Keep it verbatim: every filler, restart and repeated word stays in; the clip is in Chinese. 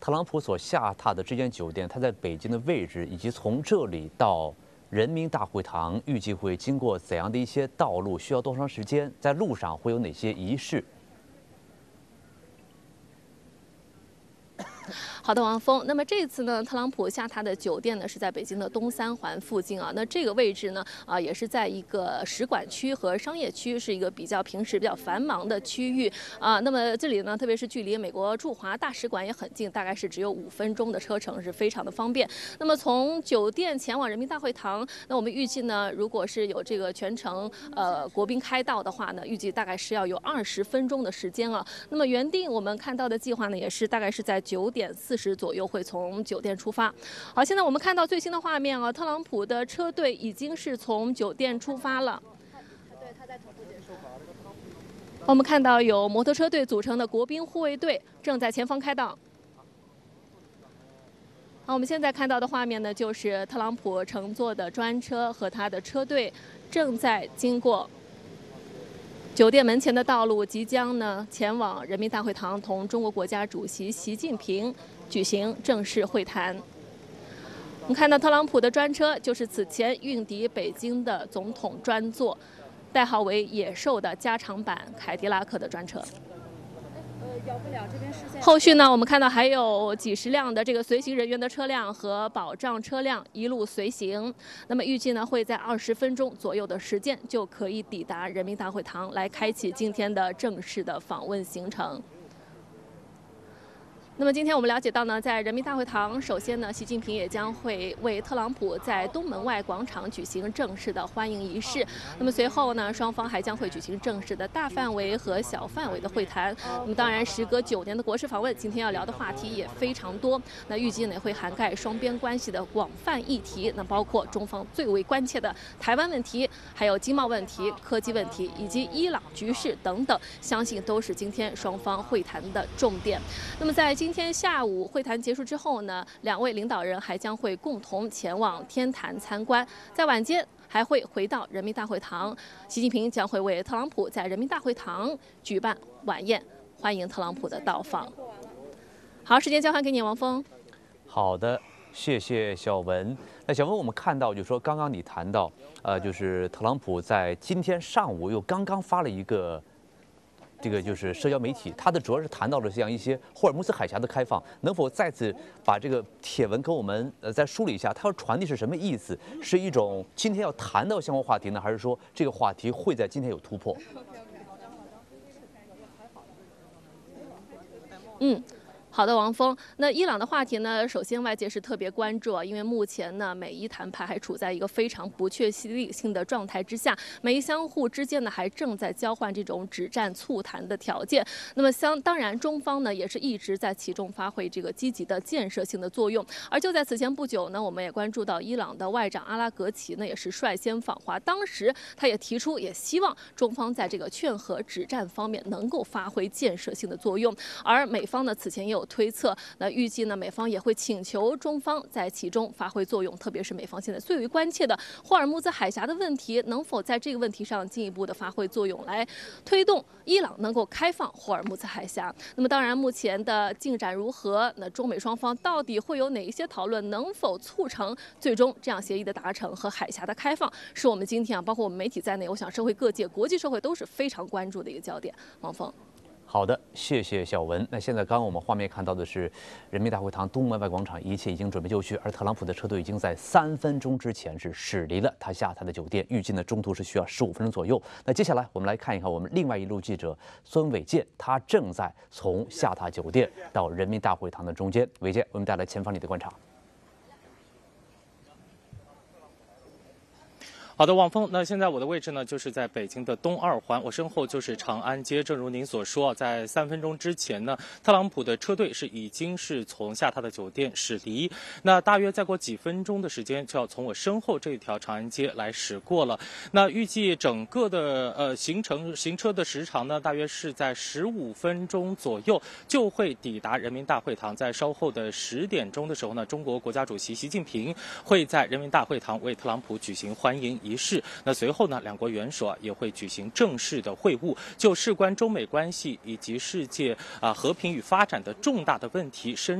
特朗普所下榻的这间酒店，它在北京的位置，以及从这里到人民大会堂，预计会经过怎样的一些道路，需要多长时间？在路上会有哪些仪式？ 好的，王峰。那么这次呢，特朗普下榻的酒店呢是在北京的东三环附近啊。那这个位置呢，啊也是在一个使馆区和商业区，是一个比较平时比较繁忙的区域啊。那么这里呢，特别是距离美国驻华大使馆也很近，大概是只有五分钟的车程，是非常的方便。那么从酒店前往人民大会堂，那我们预计呢，如果是有这个全程呃国宾开道的话呢，预计大概是要有二十分钟的时间啊。那么原定我们看到的计划呢，也是大概是在九点四十左右会从酒店出发。好，现在我们看到最新的画面啊，特朗普的车队已经是从酒店出发了。我们看到有摩托车队组成的国宾护卫队正在前方开道。好，我们现在看到的画面呢，就是特朗普乘坐的专车和他的车队正在经过 酒店门前的道路，即将呢前往人民大会堂，同中国国家主席习近平举行正式会谈。我们看到特朗普的专车就是此前运抵北京的总统专座，代号为“野兽”的加长版凯迪拉克的专车。 后续呢，我们看到还有几十辆的这个随行人员的车辆和保障车辆一路随行。那么预计呢，会在二十分钟左右的时间就可以抵达人民大会堂，来开启今天的正式的访问行程。 那么今天我们了解到呢，在人民大会堂，首先呢，习近平也将会为特朗普在东门外广场举行正式的欢迎仪式。那么随后呢，双方还将会举行正式的大范围和小范围的会谈。那么当然，时隔九年的国事访问，今天要聊的话题也非常多。那预计呢会涵盖双边关系的广泛议题，那包括中方最为关切的台湾问题，还有经贸问题、科技问题以及伊朗局势等等，相信都是今天双方会谈的重点。那么在今 今天下午会谈结束之后呢，两位领导人还将会共同前往天坛参观，在晚间还会回到人民大会堂。习近平将会为特朗普在人民大会堂举办晚宴，欢迎特朗普的到访。好，时间交还给你，王峰。 好的，谢谢小文。那小文，我们看到就是说，刚刚你谈到，呃，就是特朗普在今天上午又刚刚发了一个 这个就是社交媒体，它的主要是谈到了这样一些霍尔木兹海峡的开放，能否再次把这个帖文跟我们呃再梳理一下？它要传递是什么意思？是一种今天要谈到相关话题呢，还是说这个话题会在今天有突破？ 嗯。 好的，王峰。那伊朗的话题呢？首先，外界是特别关注啊，因为目前呢，美伊谈判还处在一个非常不确定性的状态之下，美伊相互之间呢，还正在交换这种止战促谈的条件。那么，相当然，中方呢也是一直在其中发挥这个积极的建设性的作用。而就在此前不久呢，我们也关注到伊朗的外长阿拉格齐呢，也是率先访华，当时他也提出，也希望中方在这个劝和止战方面能够发挥建设性的作用。而美方呢，此前也有 推测，那预计呢，美方也会请求中方在其中发挥作用，特别是美方现在最为关切的霍尔木兹海峡的问题，能否在这个问题上进一步的发挥作用，来推动伊朗能够开放霍尔木兹海峡。那么，当然，目前的进展如何？那中美双方到底会有哪一些讨论？能否促成最终这样协议的达成和海峡的开放？是我们今天啊，包括我们媒体在内，我想社会各界、国际社会都是非常关注的一个焦点。王峰。 好的，谢谢小文。那现在刚刚我们画面看到的是人民大会堂东门外广场，一切已经准备就绪，而特朗普的车队已经在三分钟之前是驶离了他下榻的酒店，预计呢中途是需要十五分钟左右。那接下来我们来看一看我们另外一路记者孙伟健，他正在从下榻酒店到人民大会堂的中间。伟健，为我们带来前方你的观察。 好的，王峰，那现在我的位置呢，就是在北京的东二环，我身后就是长安街。正如您所说，在三分钟之前呢，特朗普的车队是已经是从下榻的酒店驶离。那大约再过几分钟的时间，就要从我身后这条长安街来驶过了。那预计整个的呃行程行车的时长呢，大约是在十五分钟左右就会抵达人民大会堂。在稍后的十点钟的时候呢，中国国家主席习近平会在人民大会堂为特朗普举行欢迎仪式。那随后呢，两国元首啊也会举行正式的会晤，就事关中美关系以及世界啊和平与发展的重大的问题深